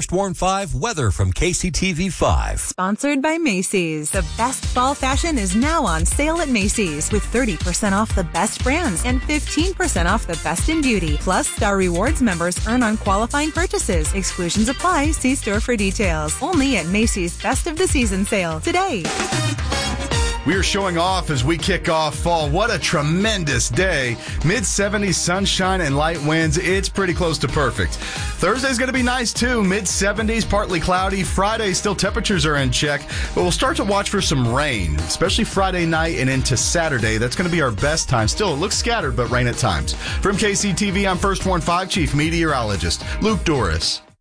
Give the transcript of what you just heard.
First Warn 5 weather from KCTV 5. Sponsored by Macy's. The best fall fashion is now on sale at Macy's with 30% off the best brands and 15% off the best in beauty. Plus, Star Rewards members earn on qualifying purchases. Exclusions apply. See store for details. Only at Macy's Best of the Season sale today. We are showing off as we kick off fall. What a tremendous day. Mid-70s, sunshine and light winds. It's pretty close to perfect. Thursday's going to be nice, too. Mid-70s, partly cloudy. Friday, still temperatures are in check. But we'll start to watch for some rain, especially Friday night and into Saturday. That's going to be our best time. Still, it looks scattered, but rain at times. From KCTV, I'm First Warn 5 Chief Meteorologist Luke Doris.